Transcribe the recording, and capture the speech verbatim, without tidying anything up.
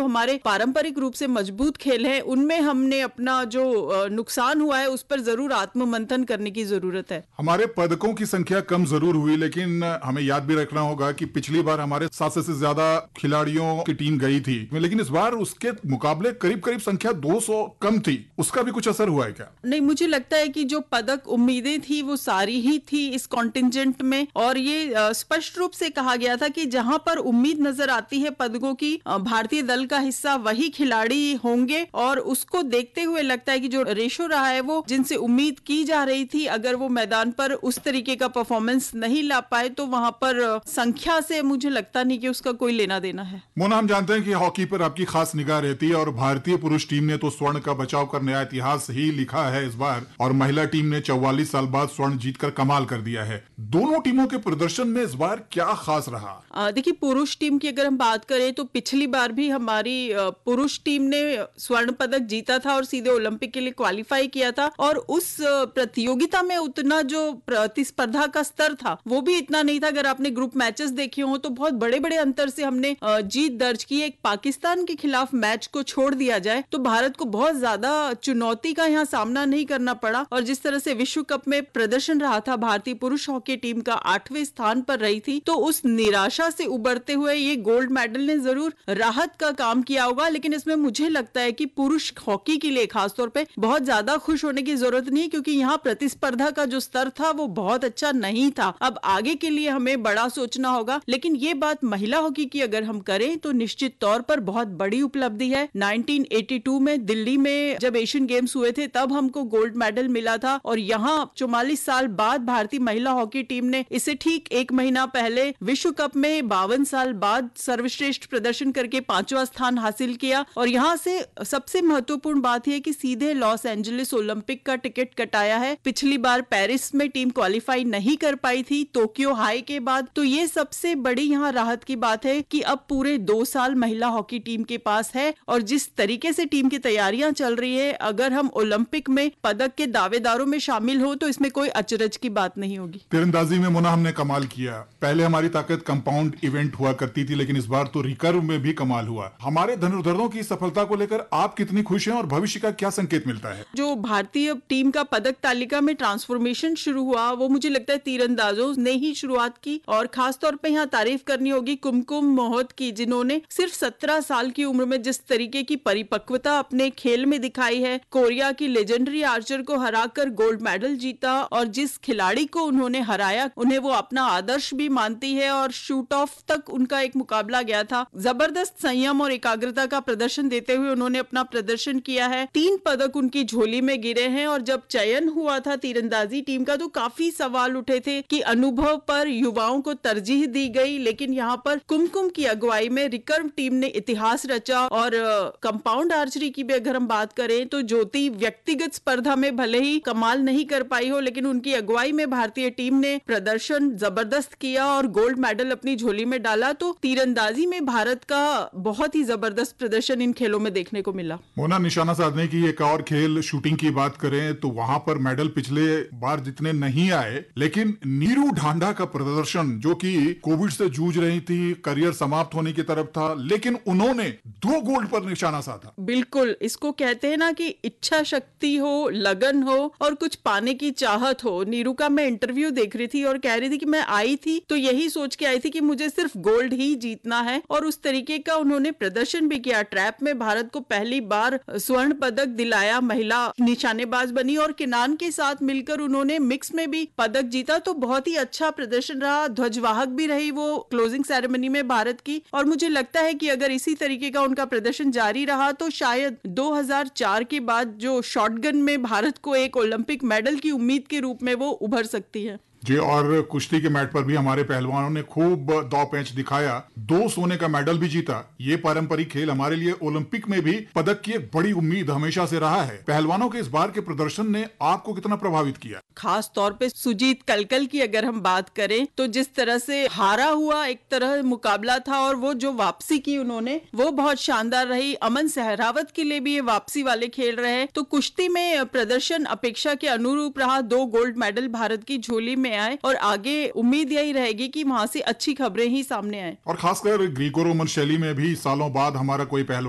जो हमारे पारंपरिक रूप से मजबूत खेल है उनमें हमने अपना जो नुकसान हुआ है उस पर जरूर आत्ममंथन करने की जरूरत है। हमारे पदकों की संख्या कम जरूर हुई, लेकिन हमें याद भी रखना होगा कि पिछली बार हमारे सात सौ से ज्यादा खिलाड़ियों की टीम गई थी, लेकिन इस बार उसके मुकाबले करीब करीब संख्या दो सौ कम थी। उसका भी कुछ असर हुआ है क्या? नहीं, मुझे लगता है कि जो पदक उम्मीदें थी वो सारी ही थी इस कॉन्टिंजेंट में, और ये स्पष्ट रूप से कहा गया था कि जहां पर उम्मीद नजर आती है पदकों की, भारतीय दल का हिस्सा वही खिलाड़ी होंगे, और उसको देखते हुए लगता है कि जो रेशो रहा है वो जिनसे उम्मीद की जा रही थी, अगर वो मैदान पर उस तरीके का परफॉर्मेंस नहीं ला पाए तो वहां पर संख्या से मुझे लगता नहीं कि उसका कोई लेना देना है। मोना, हम जानते हैं कि हॉकी पर आपकी खास निगाह रहती है और भारतीय पुरुष टीम ने तो स्वर्ण का बचाव कर नया इतिहास ही लिखा है इस बार, और महिला टीम ने चौवालीस साल बाद स्वर्ण जीतकर कमाल कर दिया है। दोनों टीमों के प्रदर्शन में इस बार क्या खास रहा? देखिए, पुरुष टीम की अगर हम बात करें तो पिछली बार भी हमारी पुरुष टीम ने स्वर्ण पदक जीता था और सीधे ओलंपिक के लिए क्वालिफाई किया था, और उस प्रतियोगिता में उतना जो प्रतिस्पर्धा का स्तर था वो भी इतना नहीं था। अगर आपने ग्रुप मैचेस देखे हो तो बहुत बड़े बड़े अंतर से हमने जीत दर्ज की। एक पाकिस्तान के खिलाफ मैच को छोड़ दिया जाए तो भारत को बहुत ज्यादा चुनौती का यहाँ सामना नहीं करना पड़ा, और जिस तरह से विश्व कप में प्रदर्शन रहा था, भारतीय पुरुष हॉकी टीम का आठवें स्थान पर रही थी, तो उस निराशा से उबरते हुए ये गोल्ड मेडल ने जरूर राहत का काम किया होगा। लेकिन इसमें मुझे लगता है कि पुरुष हॉकी के लिए खासतौर पे बहुत ज्यादा खुश होने की जरूरत नहीं, क्योंकि यहाँ प्रतिस्पर्धा का जो स्तर था वो बहुत अच्छा नहीं था। अब आगे के लिए हमें बड़ा सोचना होगा। लेकिन ये बात महिला हॉकी की अगर हम करें तो निश्चित तौर पर बहुत बड़ी उपलब्धि है। नाइनटीन एटी टू में दिल्ली में जब एशियन गेम्स हुए थे तब हमको गोल्ड मेडल मिला था, और यहाँ चौवालीस साल बाद भारतीय महिला हॉकी टीम ने इसे ठीक एक महीना पहले विश्व कप में बावन साल बाद सर्वश्रेष्ठ प्रदर्शन करके पांचवा स्थान हासिल किया। और यहाँ से सबसे महत्वपूर्ण बात यह कि सीधे लॉस एंजलिस ओलंपिक का टिकट कटाया है। पिछली बार पेरिस में टीम क्वालिफाई नहीं कर पाई थी टोक्यो हाई के बाद, तो ये सबसे बड़ी यहाँ राहत की बात है कि अब पूरे दो साल महिला हॉकी टीम के पास है, और जिस तरीके से टीम की तैयारियां चल रही है, अगर हम ओलंपिक में पदक के दावेदारों में शामिल हो तो इसमें कोई अचरज की बात नहीं होगी। तीरंदाजी में मोना हमने कमाल किया। पहले हमारी ताकत कंपाउंड इवेंट हुआ करती थी, लेकिन इस बार तो रिकर्व में भी कमाल हुआ। हमारे धनुर्धरों की सफलता को लेकर आप कितनी खुश हैं और भविष्य का क्या संकेत मिलता है? जो भारतीय टीम का पदक तालिका में ट्रांसफॉर्मेशन शुरू हुआ वो मुझे लगता है तीरंदाजों ने ही शुरुआत की, और खास तौर पे यहाँ तारीफ करनी होगी कुमकुम मोहत की, जिन्होंने सिर्फ सत्रह साल की उम्र में जिस तरीके की परिपक्वता अपने खेल में दिखाई है, कोरिया की लेजेंडरी आर्चर को हराकर गोल्ड मेडल जीता, और जिस खिलाड़ी को उन्होंने हराया उन्हें वो अपना आदर्श भी मानती है, और शूट ऑफ तक उनका एक मुकाबला गया था। जबरदस्त संयम और एकाग्रता का प्रदर्शन देते हुए उन्होंने अपना प्रदर्शन किया है। तीन पदक उनकी झोली में गिरे हैं, और जब चयन हुआ था तीरंदाजी टीम का तो काफी सवाल उठे थे कि अनुभव पर युवाओं को तरजीह दी गई, लेकिन यहाँ पर कुमकुम की अगुवाई में रिकर्व टीम ने इतिहास रचा। और कंपाउंड आर्चरी की भी अगर हम बात करें तो ज्योति व्यक्तिगत स्पर्धा में भले ही कमाल नहीं कर पाई हो, लेकिन उनकी अगुवाई में भारतीय टीम ने प्रदर्शन जबरदस्त किया और गोल्ड मेडल अपनी झोली में डाला। तो तीरंदाजी में भारत का बहुत ही जबरदस्त प्रदर्शन इन खेलों में देखने को मिला। मोना, निशाना साधने की एक और खेल शूटिंग की बात करें तो वहां पर मेडल पिछले बार जितने नहीं आए, लेकिन नीरू ढांडा का प्रदर्शन, जो कि कोविड से जूझ रही थी, करियर समाप्त होने की तरफ था, लेकिन उन्होंने दो गोल्ड पर निशाना साधा। बिल्कुल, इसको कहते हैं ना कि इच्छा शक्ति हो, लगन हो और कुछ पाने की चाहत हो। नीरू का मैं इंटरव्यू देख रही थी और कह रही थी कि मैं आई थी तो यही सोच के आई थी कि मुझे सिर्फ गोल्ड ही जीतना है, और उस तरीके का उन्होंने प्रदर्शन भी किया। ट्रैप में भारत को पहली बार स्वर्ण पदक दिलाया, महिला निशानेबाज बनी, और किनान के साथ मिलकर उन्होंने मिक्स में भी पदक जीता। तो बहुत ही अच्छा प्रदर्शन रहा। ध्वजवाहक भी रही वो क्लोजिंग सेरेमनी में भारत की, और मुझे लगता है कि अगर इसी तरीके का उनका प्रदर्शन जारी रहा तो शायद दो हज़ार चार के बाद जो शॉटगन में भारत को एक ओलंपिक मेडल की उम्मीद के रूप में वो उभर सकती है। जी, और कुश्ती के मैट पर भी हमारे पहलवानों ने खूब दांव पेंच दिखाया, दो सोने का मेडल भी जीता। ये पारंपरिक खेल हमारे लिए ओलंपिक में भी पदक की एक बड़ी उम्मीद हमेशा से रहा है। पहलवानों के इस बार के प्रदर्शन ने आपको कितना प्रभावित किया? खास तौर पे सुजीत कलकल की अगर हम बात करें तो जिस तरह से हारा हुआ एक तरह मुकाबला था, और वो जो वापसी की उन्होंने वो बहुत शानदार रही। अमन सहरावत के लिए भी ये वापसी वाले खेल रहे। तो कुश्ती में प्रदर्शन अपेक्षा के अनुरूप रहा। दो गोल्ड मेडल भारत की झोली में आए, और आगे उम्मीद यही रहेगी कि वहां से अच्छी खबरें ही सामने आए। और खासकर ग्रीको रोमन शैली में भी सालों बाद हमारा कोई पहलवान